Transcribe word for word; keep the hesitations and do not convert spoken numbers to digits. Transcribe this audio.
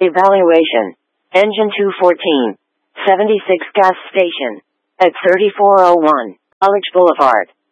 Evaluation. Engine two fourteen. seventy-six gas station. At thirty-four oh one, College Boulevard.